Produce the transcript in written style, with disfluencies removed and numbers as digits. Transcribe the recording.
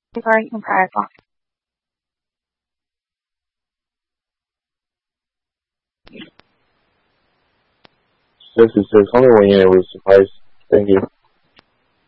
Sorry, you can try it. This is only 1 unit will suffice. Thank you.